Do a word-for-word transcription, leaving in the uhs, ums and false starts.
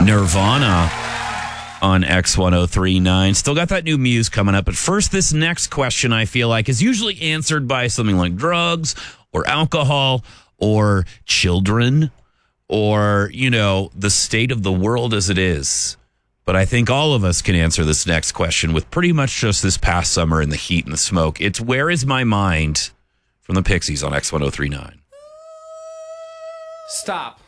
Nirvana on X ten thirty-nine. Still got that new Muse coming up. But first, this next question, I feel like, is usually answered by something like drugs or alcohol or children or, you know, the state of the world as it is. But I think all of us can answer this next question with pretty much just this past summer and the heat and the smoke. It's Where Is My Mind from the Pixies on X ten thirty-nine. Stop.